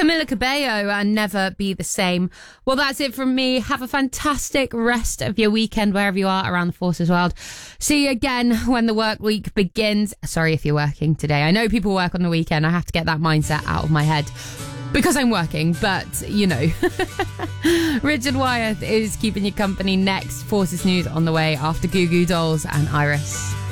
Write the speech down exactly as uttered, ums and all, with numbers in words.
Camila Cabello and Never Be the Same. Well, that's it from me. Have a fantastic rest of your weekend wherever you are around the Forces world. See you again when the work week begins. Sorry if you're working today. I know people work on the weekend. I have to get that mindset out of my head because I'm working, but you know. Richard Wyeth is keeping you company next. Forces News on the way after Goo Goo Dolls and Iris.